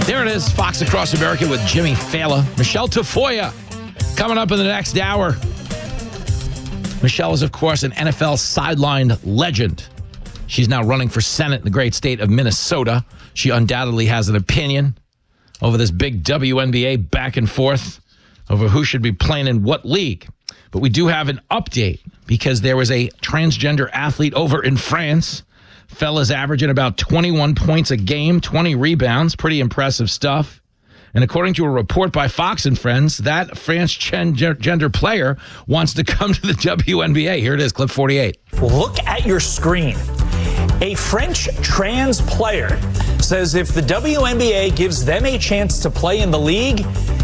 There it is, Fox Across America with Jimmy Fallon. Michelle Tafoya coming up in the next hour. Michelle is, of course, an NFL sideline legend. She's now running for Senate in the great state of Minnesota. She undoubtedly has an opinion over this big WNBA back and forth over who should be playing in what league. But we do have an update because there was a transgender athlete over in France. Fella's averaging about 21 points a game, 20 rebounds. Pretty impressive stuff. And according to a report by Fox and Friends, that French gender player wants to come to the WNBA. Here it is, clip 48. Look at your screen. A French trans player says if the WNBA gives them a chance to play in the league,